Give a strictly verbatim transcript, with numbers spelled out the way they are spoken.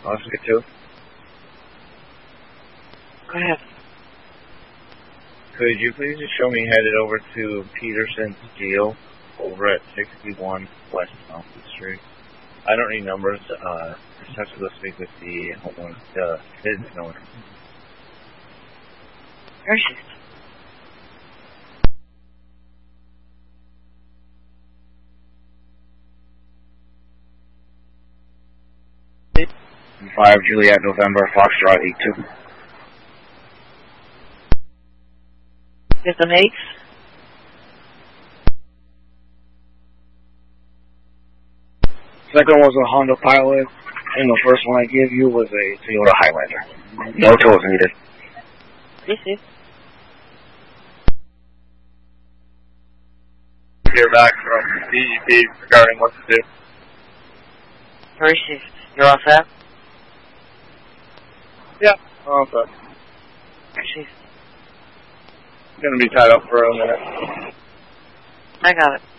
Oscar two. Go ahead. Could you please just show me headed over to Peterson Steel over at sixty-one West Mountain Street? I don't need numbers. Uh, I just have to go speak with the homeowner, the business owner. Gracious. Five Juliet November Foxtrot eight two. Get the makes? Second was a Honda Pilot, and the first one I gave you was a Toyota Highlander. No tools needed. This is. Hear back from D E P regarding what to do. First shift. You're all set? Yeah, all set. First shift. Gonna be tied up for a minute. I got it.